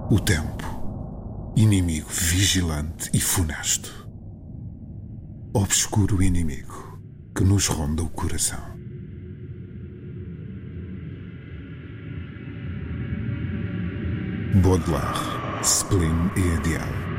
O tempo, inimigo vigilante e funesto. Obscuro inimigo que nos ronda o coração. Baudelaire, Spleen et Idéal.